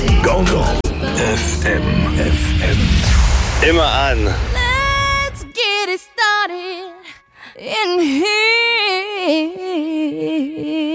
Go FM. Immer an. Let's get it started in here.